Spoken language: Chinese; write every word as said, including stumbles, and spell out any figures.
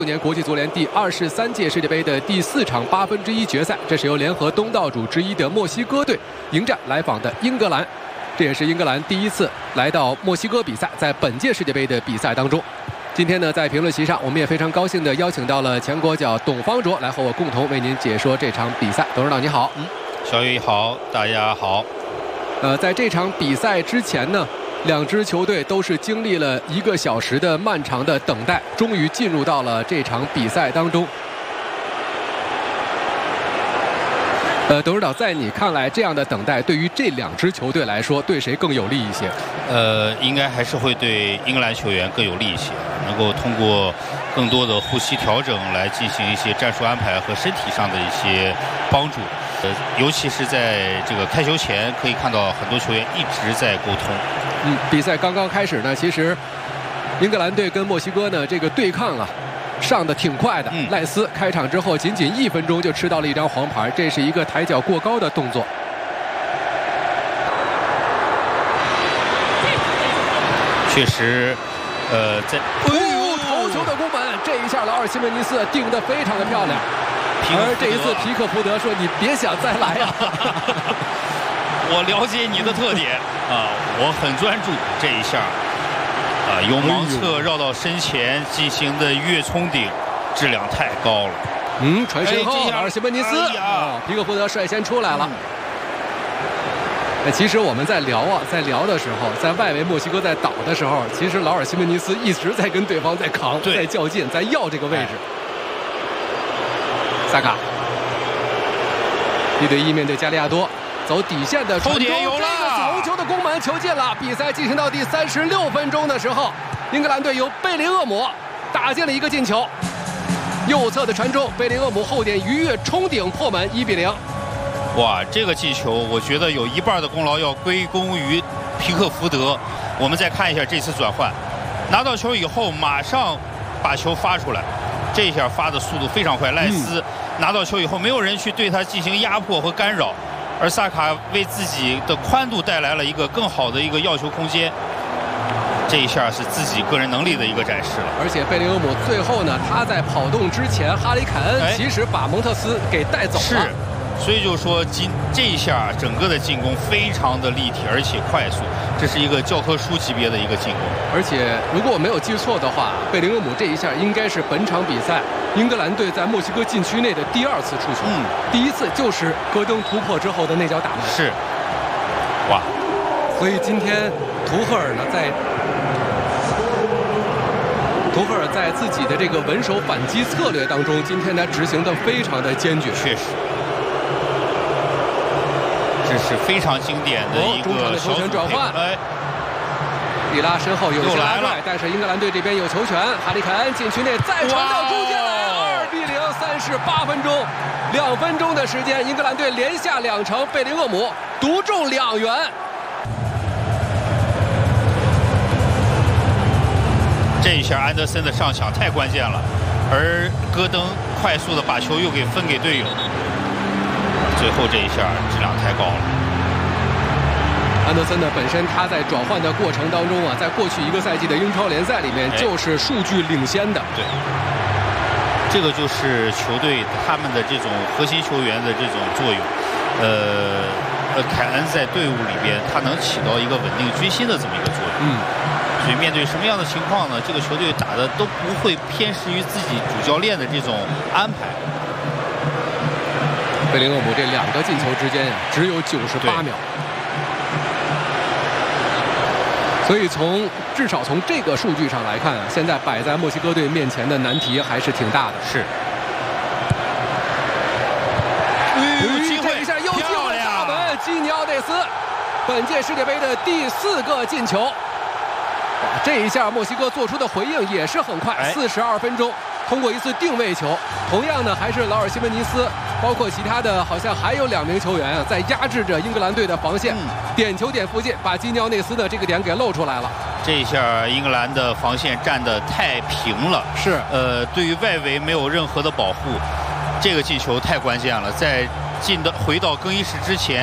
去年国际足联第二十三届世界杯的第四场八分之一决赛，这是由联合东道主之一的墨西哥队迎战来访的英格兰，这也是英格兰第一次来到墨西哥比赛，在本届世界杯的比赛当中。今天呢，在评论席上，我们也非常高兴地邀请到了前国脚董方卓来和我共同为您解说这场比赛。董事长你好。 嗯，小雨好，大家好。 呃，在这场比赛之前呢，两支球队都是经历了一个小时的漫长的等待，终于进入到了这场比赛当中。呃，董事长，在你看来，这样的等待对于这两支球队来说，对谁更有利一些？ 呃，应该还是会对英格兰球员更有利一些，能够通过更多的呼吸调整来进行一些战术安排和身体上的一些帮助。呃，尤其是在这个开球前，可以看到很多球员一直在沟通。 嗯，比赛刚刚开始呢，其实英格兰队跟墨西哥呢这个对抗啊，上的挺快的。嗯、赖斯开场之后仅仅一分钟就吃到了一张黄牌，这是一个抬脚过高的动作。 确实，呃，在哦，头球的攻门，这一下劳尔·西门尼斯顶得非常的漂亮。而这一次皮克福德说：“你别想再来呀、啊！” 我了解你的特点啊，我很专注。这一下啊，由盲侧绕到身前进行的越冲顶，质量太高了。 嗯，传身后，劳尔·西门尼斯哎啊，皮克福德率先出来了。嗯、其实我们在聊啊，在聊的时候，在外围墨西哥在倒的时候，其实劳尔·西门尼斯一直在跟对方在扛，在较劲，在要这个位置。哎萨卡，一对一面对加利亚多，走底线的传中，这个头球的攻门球进了。比赛进行到第三十六分钟的时候，英格兰队由贝林厄姆打进了一个进球，右侧的传中，贝林厄姆后点鱼跃冲顶破门，一比零。 哇，这个进球我觉得有一半的功劳要归功于皮克福德。我们再看一下这次转换，拿到球以后马上把球发出来。这一下发的速度非常快，赖斯拿到球以后，没有人去对他进行压迫和干扰，而萨卡为自己的宽度带来了一个更好的一个要球空间。这一下是自己个人能力的一个展示了。 而且贝林厄姆最后呢，他在跑动之前，哈里凯恩其实把蒙特斯给带走了。 是，所以就说今这一下整个的进攻非常的立体而且快速，这是一个教科书级别的一个进攻。 而且如果我没有记错的话，贝林厄姆这一下应该是本场比赛英格兰队在墨西哥禁区内的第二次出球。嗯，第一次就是戈登突破之后的那脚打门。 是，哇！ 所以今天图赫尔呢，在图赫尔在自己的这个稳守反击策略当中，今天他执行的非常的坚决。 确实。这是非常经典的一个球权转换。 哎， 里拉身后有些拉拽，但是英格兰队这边有球权。哈里凯恩禁区内再传到中间来，二比零，三十八分钟，两分钟的时间，英格兰队连下两城，贝林厄姆独中两元。 这一下安德森的上抢太关键了，而戈登快速的把球又给分给队友。最后这一下质量太高了。 安德森呢，本身他在转换的过程当中啊，在过去一个赛季的英超联赛里面就是数据领先的。 对，这个就是球队他们的这种核心球员的这种作用。呃呃，凯恩在队伍里边，他能起到一个稳定军心的这么一个作用。嗯。所以面对什么样的情况呢？这个球队打的都不会偏食于自己主教练的这种安排。 贝林厄姆这两个进球之间呀、啊，只有九十八秒。所以从至少从这个数据上来看啊，现在摆在墨西哥队面前的难题还是挺大的。 是。 有机会，这一下又机会打门，基尼奥内斯，本届世界杯的第四个进球。哇，这一下墨西哥做出的回应也是很快，四十二分钟。通过一次定位球，同样呢还是劳尔·西门尼斯，包括其他的好像还有两名球员啊，在压制着英格兰队的防线。嗯、点球点附近，把基尼奥内斯的这个点给露出来了。 这一下英格兰的防线站得太平了， 是呃，对于外围没有任何的保护，这个进球太关键了，在进的回到更衣室之前。